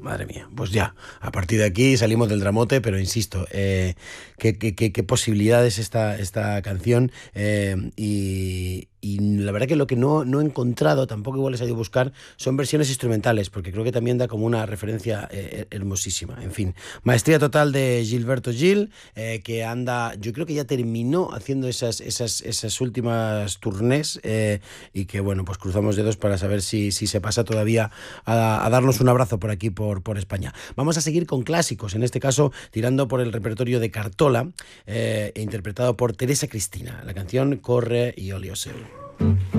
Madre mía, pues ya, a partir de aquí salimos del dramote, pero insisto, qué posibilidades esta canción, y la verdad que lo que no he encontrado, tampoco igual les he ido a buscar, son versiones instrumentales, porque creo que también da como una referencia hermosísima. En fin, maestría total de Gilberto Gil, que anda, yo creo que ya terminó haciendo esas últimas tournés, y que bueno, pues cruzamos dedos para saber si se pasa todavía a darnos un abrazo por aquí, por España. Vamos a seguir con clásicos, en este caso tirando por el repertorio de Cartola, interpretado por Teresa Cristina. La canción Corre Io Seu.